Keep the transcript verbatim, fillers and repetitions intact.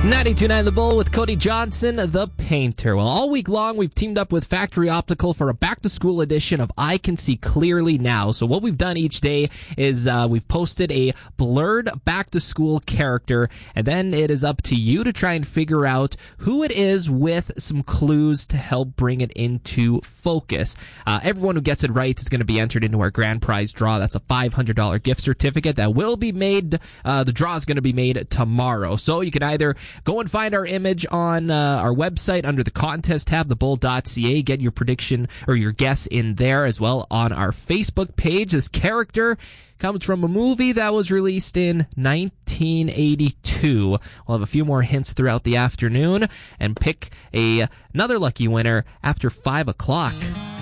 ninety-two point nine The Bull with Cody Johnson, the painter. Well, all week long, we've teamed up with Factory Optical for a back-to-school edition of I Can See Clearly Now. So what we've done each day is uh, we've posted a blurred back-to-school character, and then it is up to you to try and figure out who it is with some clues to help bring it into focus. Uh, everyone who gets it right is going to be entered into our grand prize draw. That's a five hundred dollars gift certificate that will be made. Uh, the draw is going to be made tomorrow. So you can either go and find our image on uh, our website under the contest tab, the bull dot c a. Get your prediction or your guess in there as well on our Facebook page. This character comes from a movie that was released in nineteen eighty-two. We'll have a few more hints throughout the afternoon and pick a, another lucky winner after five o'clock.